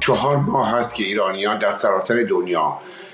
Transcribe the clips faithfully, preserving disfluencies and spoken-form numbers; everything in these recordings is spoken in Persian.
چهار ماه هست که ایرانیان در سراسر دنیا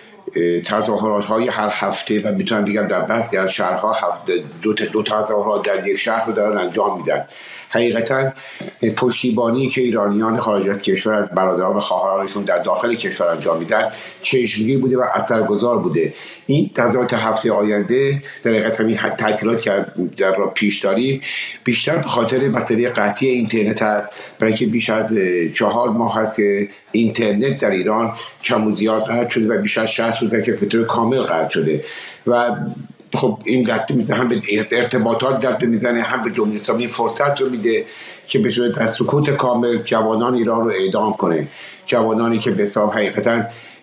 تظاهرات های هر هفته و میتونم بگم در بعضی از شهرها هفته دو تا دو تظاهرات در یک شهر رو دارن انجام میدن. حقیقتا پشتیبانی که ایرانیان خارج از کشور از برادران و خواهرانشون در داخل کشور انجام میدن چشمگیر بوده و اثرگذار بوده. این تظاهرات هفته آینده در حقیقت همین تعطیلات که در را پیش داریم بیشتر به خاطر مسئله قطعی اینترنت است، برای که بیش از چهار ماه هست که اینترنت در ایران کم و زیاد قطع شده و بیش از شصت روزه که به طور کامل قطع شده و خب این دست میزنه، هم به ارتباطات دست میزنه، هم به جمهوری اسلامی فرصت رو میده که بتونه در سکوت کامل جوانان ایران رو اعدام کنه. جوانانی که به حساب حقیقتا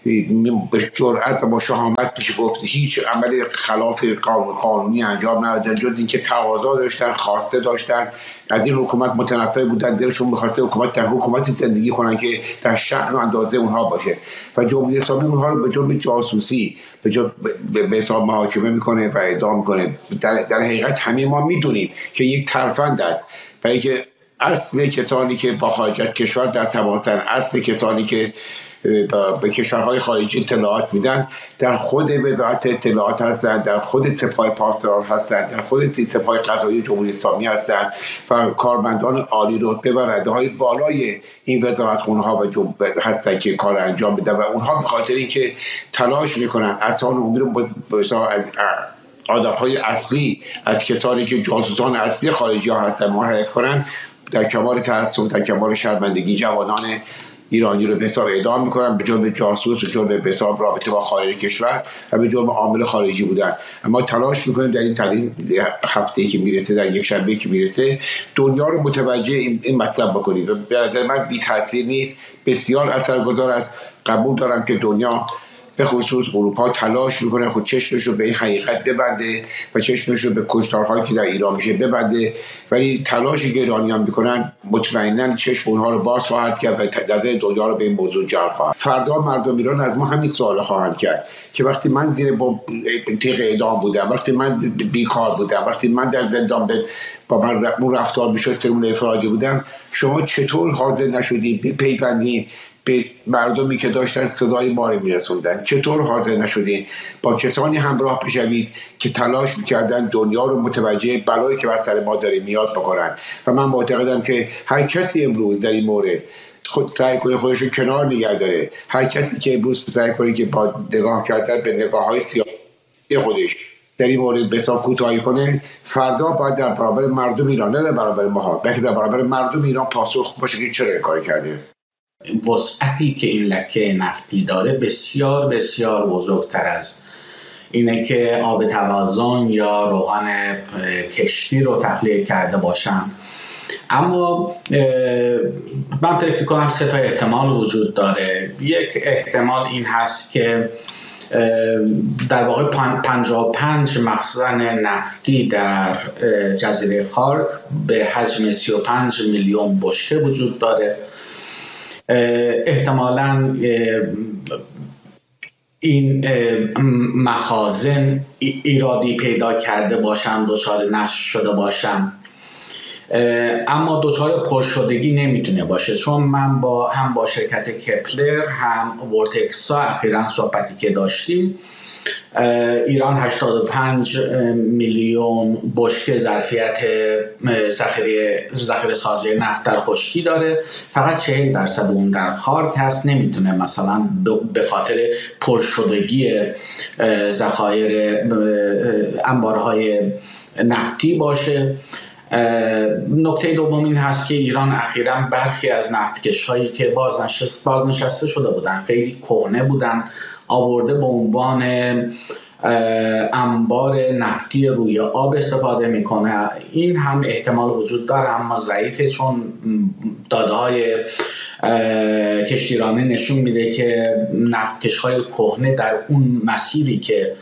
به جرأت و با شهامت میشه گفت هیچ عمل خلاف قانونی انجام ندادن جز اینکه تقاضا داشتن، خواسته داشتن، از این حکومت متنفر بودن، دلشون می‌خواسته حکومت در حکومتی زندگی کنن که در شأن و اندازه اونها باشه و جمهوری اسلامی اونها رو به جرم جاسوسی به جرم به حساب محاکمه میکنه و اعدام میکنه. در, در حقیقت همه ما میدونیم که یک ترفند است، برای که اصل کسانی که با خارج از کشور در تماسن، اصل کسانی که به کشورهای خارجی اطلاعات میدن در خود وزارت اطلاعات هستند، در خود سپاه پاسداران هستند، در خود سپاه قضایی جمهوری اسلامی هستند و کارمندان عالی رتبه و رده‌های بالای این وزارتخونه‌ها و هستند که کار انجام میدن و اونها به خاطر اینکه تلاش میکنن اذهان عمومی رو از آدم‌های اصلی، از کسانی که جاسوسان اصلی خارجی ها هستند منحرف کنن، در کمال تعصب، در کمال شرمندگی جوانان ایرانی رو به حساب اعدام میکنن به جرم جاسوس و جرم به حساب رابطه با خارج کشور و به جرم عامل خارجی بودن. اما تلاش میکنیم در این ترین هفته‌ای که میرسه، در یک شنبه که میرسه، دنیا رو متوجه این مطلب بکنیم. به نظر من بی تاثیر نیست، بسیار اثرگذار است. قبول دارم که دنیا به خصوص اروپا تلاش میکنه خود چشمش رو به این حقیقت ببنده و چشمش رو به کشتارهایی که در ایران میشه ببنده، ولی تلاشی که ایرانیان میکنن مطمئنا چشم اونها رو باز خواهد کرد و نظر دنیا رو به این موضوع جلب خواهد. فردا مردم ایران از ما همین سوال خواهند کرد که وقتی من زیر تیغ اعدام بودم، وقتی من بیکار بودم، وقتی من در زندان به با من رفتار میشد سرمون افرادی بودم، شما چطور حاضر نشدید بپیوندید به مردمی که داشتن صدای ما رو میرسوندن؟ چطور حاضر نشدین با کسانی همراه بشوید که تلاش میکردن دنیا رو متوجه بلایی که بر سر ما داره میاد بکنن؟ و من معتقدم که هر کسی امروز در این مورد خود سعی کنه خودش رو کنار نگه داره، هر کسی که امروز سعی کنه که با نگاه کردن به نگاه‌های سیاسی خودش در این مورد به حساب کوتاهی کنه، فردا باید در برابر مردم ایران، نه در برابر ما، بلکه در برابر مردم ایران پاسخ باشه که چرا این کار کرده. وسعتی که این لکه نفتی داره بسیار بسیار بزرگتر از اینه که آب توازن یا روغن کشتی رو تخلیه کرده باشن. اما من فکر می‌کنم سه تا احتمال وجود داره. یک احتمال این هست که در واقع پنجاه و پنج مخزن نفتی در جزیره خارک به حجم سی و پنج میلیون بشکه وجود داره. احتمالاً این مخازن ایرادی پیدا کرده باشن، دچار نشت شده باشن، اما دچار پرشدگی نمیتونه باشه، چون من با هم با شرکت کپلر هم ورتکسا اخیراً صحبتی که داشتیم، ایران هشتاد و پنج میلیون بشکه ظرفیت ذخیره ذخیره سازی نفت در خشکی داره، فقط چهل درصد اون در خارک هست. نمیتونه مثلا به خاطر پرشدگی ذخایر انبارهای نفتی باشه. نکته دوم این هست که ایران اخیراً برخی از نفتکش‌هایی که بازنشست بازنشسته شده بودن، خیلی کهنه بودن، آورده به عنوان انبار نفتی روی آب استفاده میکنه. این هم احتمال وجود داره اما ضعیفه، چون داده‌های کشتیرانی نشون میده که نفتکش‌های کهنه در اون مسیری که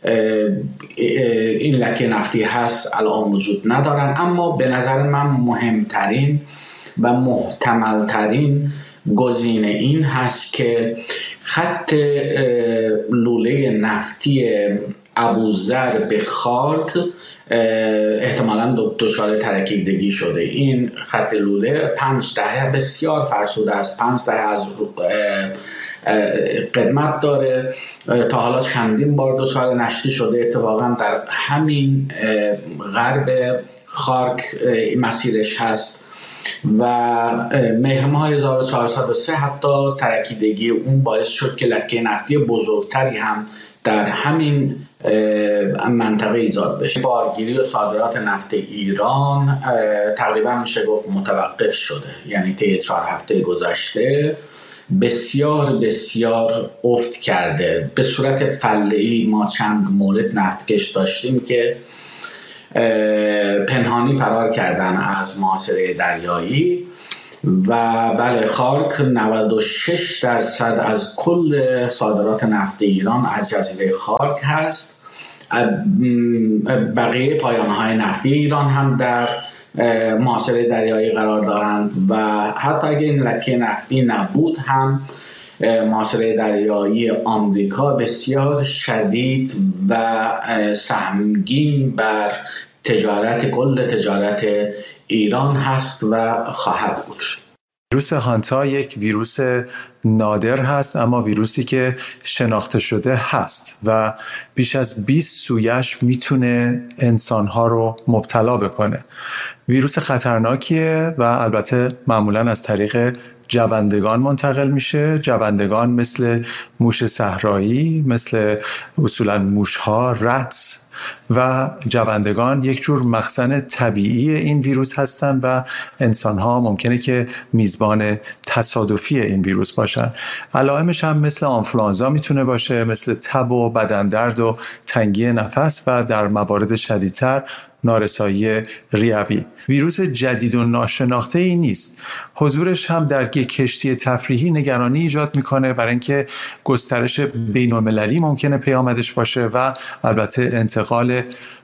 این لکه نفتی هست الان وجود ندارن. اما به نظر من مهمترین و محتملترین گزینه این هست که خط لوله نفتی ابوذر به خارک احتمالاً دچار ترکیدگی شده. این خط لوله پنج دهه بسیار فرسوده است، پنج دهه از قدمت داره، تا حالا چندین بار دچار نشتی شده. اتفاقاً در همین غرب خارک مسیرش هست و مهر ماه هزار و چهارصد و سه حتی ترکیدگی اون باعث شد که لکه نفتی بزرگتری هم در همین منطقه ایجاد بشه. بارگیری و صادرات نفت ایران تقریبا میشه گفت متوقف شده، یعنی طی چهار هفته گذشته بسیار بسیار افت کرده. به صورت فله‌ای ما چند مورد نفتکش داشتیم که پنهانی فرار کردن از محاصره دریایی و بله، خارک نود و شش درصد از کل صادرات نفت ایران از جزیره خارک هست. بقیه پایان‌های نفتی ایران هم در محاصره دریایی قرار دارند و حتی اگر این لکه نفتی نبود هم محاصره دریایی آمریکا بسیار شدید و سهمگین بر تجارت کل تجارت ایران هست و خواهد بود. ویروس هانتا یک ویروس نادر هست، اما ویروسی که شناخته شده هست و بیش از بیست سویش میتونه انسانها رو مبتلا بکنه. ویروس خطرناکیه و البته معمولاً از طریق جوندگان منتقل میشه. جوندگان مثل موش صحرایی، مثل اصولاً موشها، رتس و جوندگان یک جور مخزن طبیعی این ویروس هستند و انسان‌ها ممکنه که میزبان تصادفی این ویروس باشن. علائمش هم مثل آنفلوانزا میتونه باشه، مثل تب و بدن درد و تنگی نفس و در موارد شدیدتر نارسایی ریوی. ویروس جدید و ناشناخته ای نیست. حضورش هم در یک کشتی تفریحی نگرانی ایجاد میکنه، برای اینکه گسترش بین‌المللی ممکنه پیامدش باشه و البته انتقال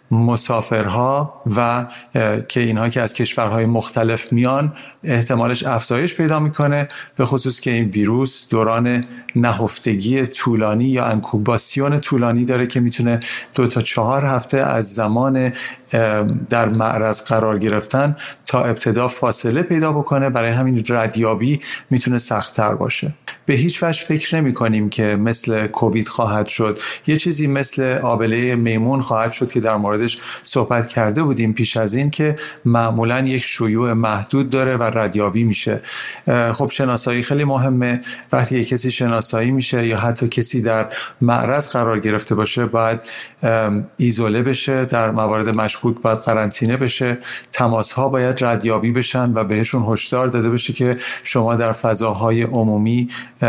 مسافرها و که اینها که از کشورهای مختلف میان احتمالش افزایش پیدا میکنه، به خصوص که این ویروس دوران نهفتگی طولانی یا انکوباسیون طولانی داره که میتونه دو تا چهار هفته از زمان در معرض قرار گرفتن تا ابتدا فاصله پیدا بکنه. برای همین ردیابی میتونه سخت‌تر باشه. به هیچ وجه فکر نمی کنیم که مثل کووید خواهد شد. یه چیزی مثل آبله میمون خواهد شد که در موردش صحبت کرده بودیم پیش از این، که معمولاً یک شیوع محدود داره و ردیابی میشه. خب شناسایی خیلی مهمه. وقتی کسی شناسایی میشه یا حتی کسی در معرض قرار گرفته باشه باید ایزوله بشه، در موارد مشکوک باید قرنطینه بشه، تماس‌ها باید ردیابی بشن و بهشون هشدار داده بشه که شما در فضاهای عمومی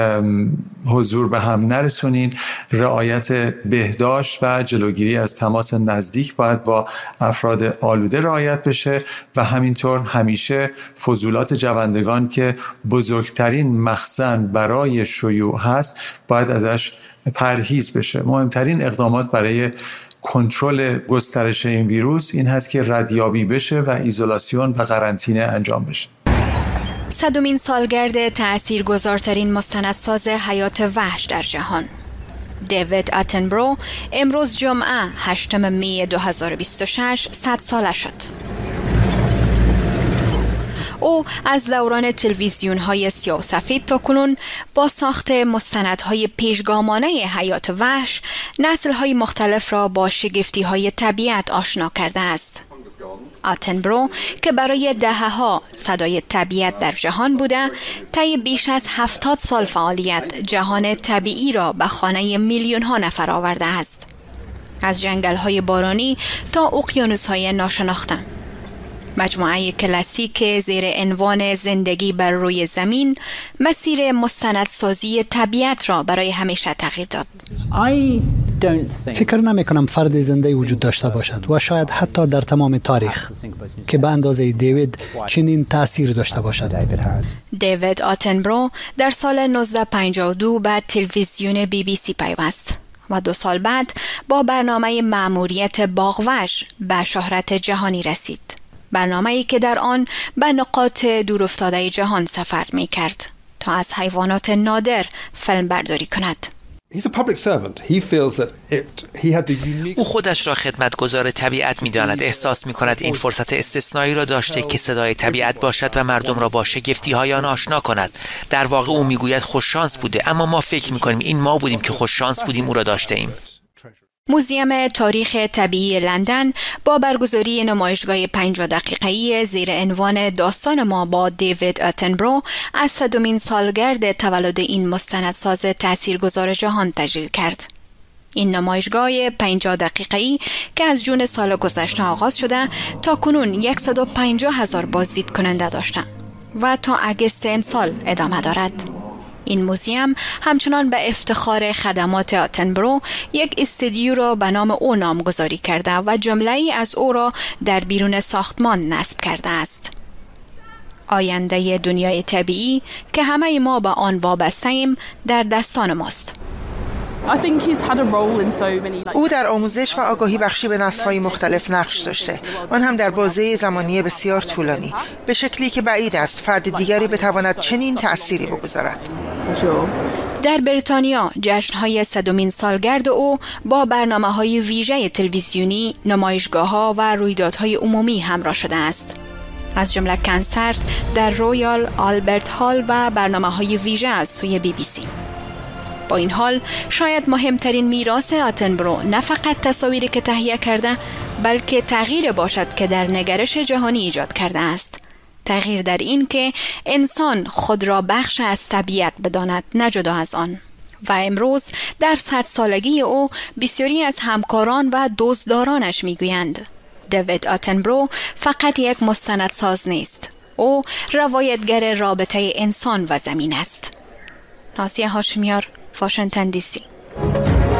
حضور به هم نرسونین. رعایت بهداشت و جلوگیری از تماس نزدیک باید با افراد آلوده رعایت بشه و همینطور همیشه فضولات جوندگان که بزرگترین مخزن برای شیوع هست باید ازش پرهیز بشه. مهمترین اقدامات برای کنترل گسترش این ویروس این هست که ردیابی بشه و ایزولاسیون و قرنطینه انجام بشه. صدمین سالگرد تأثیرگذارترین مستندساز حیات وحش در جهان، دیوید اتنبرو، امروز جمعه هشتم می دو هزار و بیست و شش صد ساله شد. او از دوران تلویزیون‌های سیاه و سفید تا کنون با ساخت مستندهای پیشگامانه حیات وحش نسل‌های مختلف را با شگفتی‌های طبیعت آشنا کرده است. اتنبرو که برای دهه‌ها صدای طبیعت در جهان بوده، طی بیش از هفتاد سال فعالیت جهان طبیعی را به خانه میلیون‌ها نفر آورده است. از جنگل‌های بارانی تا اقیانوس‌های ناشناخته. مجموعه کلاسیک زیر عنوان زندگی بر روی زمین مسیر مستندسازی طبیعت را برای همیشه تغییر داد. فکر نمی کنم فرد زنده وجود داشته باشد و شاید حتی در تمام تاریخ که به اندازه دیوید چنین تأثیر داشته باشد. دیوید اتنبرو در سال نوزده پنجاه و دو به تلویزیون بی بی سی پیوست و دو سال بعد با برنامه مأموریت باغوش به شهرت جهانی رسید. برنامه‌ای که در آن به نقاط دورافتاده جهان سفر می کرد تا از حیوانات نادر فیلم برداری کند. او خودش را خدمتگزار طبیعت می‌داند. احساس می‌کند این فرصت استثنایی را داشته که صدای طبیعت باشد و مردم را با شگفتی‌های آن آشنا کند. در واقع او می‌گوید خوششانس بوده، اما ما فکر می‌کنیم این ما بودیم که خوششانس بودیم او را داشته ایم. موزیم تاریخ طبیعی لندن با برگزاری نمایشگاه پنجاه دقیقه‌ای زیر عنوان داستان ما با دیوید اتنبرو از صدمین سالگرد تولد این مستندساز تاثیرگذار جهان تشکیل کرد. این نمایشگاه پنجاه دقیقه‌ای که از جون سال گذشته آغاز شده تا کنون صد و پنجاه هزار بازدید کننده داشته و تا اگست امسال ادامه دارد. این موزیم همچنان به افتخار خدمات اتنبرو یک استودیو را به نام او نامگذاری کرده و جمله‌ای از او را در بیرون ساختمان نصب کرده است. آینده دنیای طبیعی که همه ما به آن وابسته ایم در دستان ماست. او در آموزش و آگاهی بخشی به نسل‌های مختلف نقش داشته، آن هم در بازه زمانی بسیار طولانی، به شکلی که بعید است فرد دیگری بتواند چنین تأثیری بگذارد. در بریتانیا جشن‌های صدمین سالگرد او با برنامه‌های ویژه تلویزیونی، نمایشگاه‌ها و رویدادهای عمومی همراه شده است. از جمله کنسرت در رویال آلبرت هال و برنامه‌های ویژه از سوی بی بی سی. با این حال شاید مهمترین میراث اتنبرو نه فقط تصاویری که تهیه کرده، بلکه تغییر باشد که در نگرش جهانی ایجاد کرده است. تغییر در این که انسان خود را بخش از طبیعت بداند، نه جدا از آن. و امروز در صد سالگی او بسیاری از همکاران و دوستدارانش میگویند دیوید اتنبرو فقط یک مستندساز نیست، او روایتگر رابطه انسان و زمین است. نازیه هاشمیار، واشنگتن دی سی.